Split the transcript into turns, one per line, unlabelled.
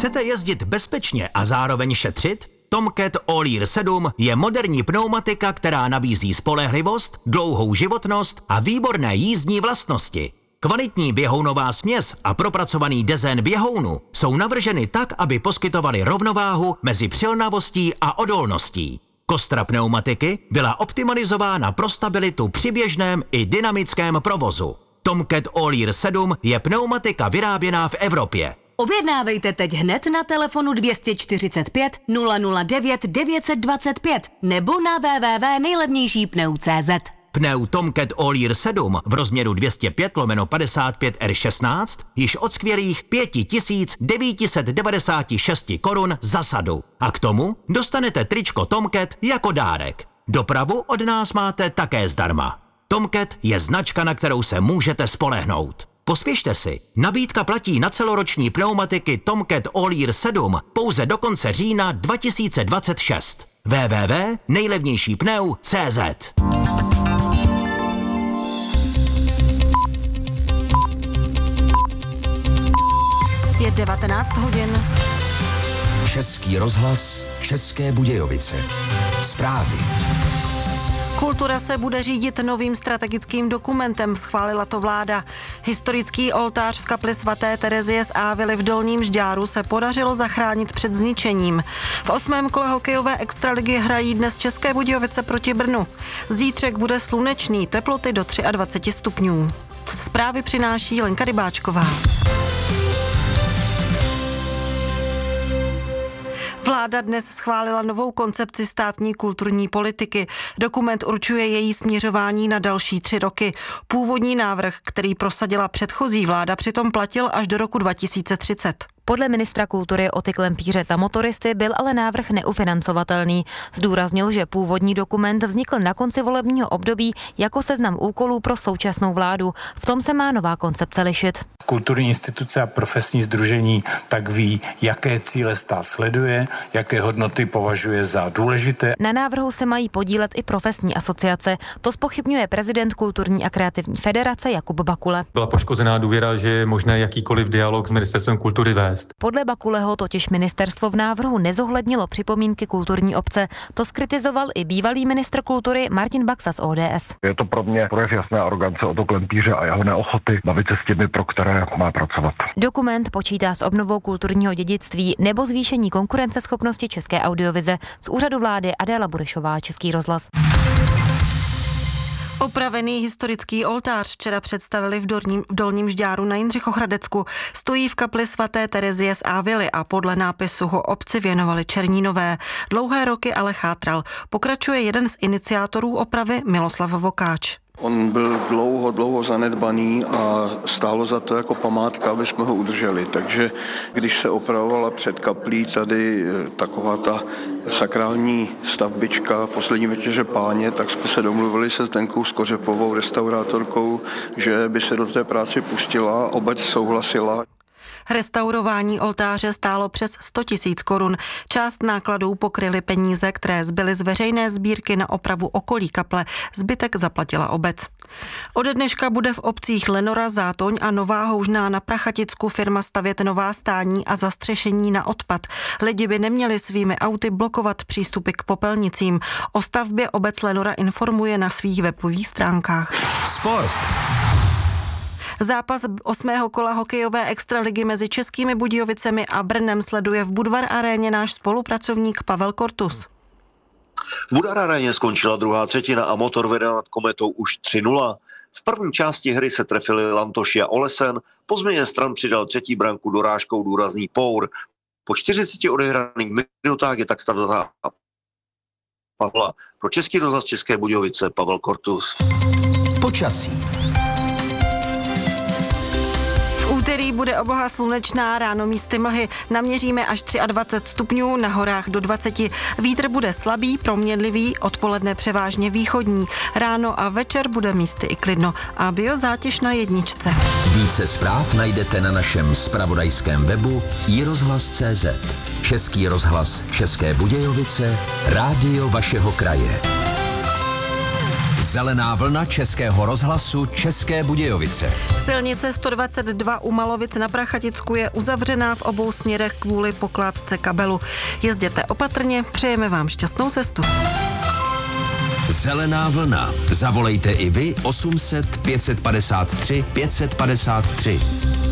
Chcete jezdit bezpečně a zároveň šetřit? Tomcat All-Year 7 je moderní pneumatika, která nabízí spolehlivost, dlouhou životnost a výborné jízdní vlastnosti. Kvalitní běhounová směs a propracovaný dezén běhounu jsou navrženy tak, aby poskytovaly rovnováhu mezi přilnavostí a odolností. Kostra pneumatiky byla optimalizována pro stabilitu při běžném i dynamickém provozu. Tomcat All-Year 7 je pneumatika vyráběná v Evropě.
Objednávejte teď hned na telefonu 245 009 925 nebo na www.nejlevnějšípneu.cz.
Pneu Tomcat All-Year 7 v rozměru 205/55 R16 již od skvělých 5996 korun za sadu. A k tomu dostanete tričko Tomcat jako dárek. Dopravu od nás máte také zdarma. Tomcat je značka, na kterou se můžete spolehnout. Pospěšte si, nabídka platí na celoroční pneumatiky Tomcat All-Year 7 pouze do konce října 2026. www.nejlevnějšípneu.cz.
Je 19 hodin.
Český rozhlas, České Budějovice. Zprávy.
Kultura se bude řídit novým strategickým dokumentem, schválila to vláda. Historický oltář v kapli svaté Terezie z Ávily v Dolním Žďáru se podařilo zachránit před zničením. V 8. kole hokejové extraligy hrají dnes České Budějovice proti Brnu. Zítřek bude slunečný, teploty do 23 stupňů. Zprávy přináší Lenka Rybáčková. Vláda dnes schválila novou koncepci státní kulturní politiky. Dokument určuje její směřování na další 3 roky. Původní návrh, který prosadila předchozí vláda, přitom platil až do roku 2030.
Podle ministra kultury Oty Klempíře za motoristy byl ale návrh neufinancovatelný. Zdůraznil, že původní dokument vznikl na konci volebního období jako seznam úkolů pro současnou vládu. V tom se má nová koncepce lišit.
Kulturní instituce a profesní sdružení tak ví, jaké cíle stát sleduje, jaké hodnoty považuje za důležité.
Na návrhu se mají podílet i profesní asociace. To zpochybňuje prezident Kulturní a kreativní federace Jakub Bakule.
Byla poškozená důvěra, že je možné jakýkoliv dialog s ministerstvem kultury vést.
Podle Bakuleho totiž ministerstvo v návrhu nezohlednilo připomínky kulturní obce. To zkritizoval i bývalý ministr kultury Martin Baxa z ODS.
Je to pro mě projev jasné arogance Oto Klempíře a jeho neochoty bavit se s těmi, pro které má pracovat.
Dokument počítá s obnovou kulturního dědictví nebo zvýšení konkurenceschopnosti české audiovize. Z úřadu vlády Adéla Burešová, Český rozhlas.
Opravený historický oltář včera představili v Dolním Žďáru na Jindřichohradecku. Stojí v kapli svaté Terezie z Ávily a podle nápisu ho obci věnovali Černínové. Dlouhé roky ale chátral. Pokračuje jeden z iniciátorů opravy Miloslav Vokáč.
On byl dlouho zanedbaný a stálo za to jako památka, aby jsme ho udrželi. Takže když se opravovala před kaplí tady taková ta sakrální stavbička Poslední večeře Páně, tak jsme se domluvili se Zdenkou Skořepovou, restaurátorkou, že by se do té práce pustila, obec souhlasila.
Restaurování oltáře stálo přes 100 000 korun. Část nákladů pokryly peníze, které zbyly z veřejné sbírky na opravu okolí kaple. Zbytek zaplatila obec. Ode dneška bude v obcích Lenora, Zátoň a Nová Houžná na Prachaticku firma stavět nová stání a zastřešení na odpad. Lidi by neměli svými auty blokovat přístupy k popelnicím. O stavbě obec Lenora informuje na svých webových stránkách.
Sport.
Zápas 8. kola hokejové extraligy mezi Českými Budějovicemi a Brnem sleduje v Budvar aréně náš spolupracovník Pavel Kortus.
V Budvar aréně skončila druhá třetina a Motor vedl nad Kometou už 3-0. V první části hry se trefili Lantoši a Olesen, po změně stran přidal třetí branku dorážkou důrazný Pour. Po 40 odehraných minutách je tak stav za Pavla. Pro Český rozhlas České Budějovice Pavel Kortus.
Počasí.
V úterý bude obloha slunečná, ráno místy mlhy. Naměříme až 23 stupňů, na horách do 20. Vítr bude slabý, proměnlivý, odpoledne převážně východní. Ráno a večer bude místy i klidno a biozátěž na 1.
Více zpráv najdete na našem zpravodajském webu iRozhlas.cz. Český rozhlas České Budějovice, rádio vašeho kraje. Zelená vlna Českého rozhlasu České Budějovice.
Silnice 122 u Malovic na Prachaticku je uzavřená v obou směrech kvůli pokládce kabelu. Jezděte opatrně, přejeme vám šťastnou cestu.
Zelená vlna. Zavolejte i vy 800 553 553.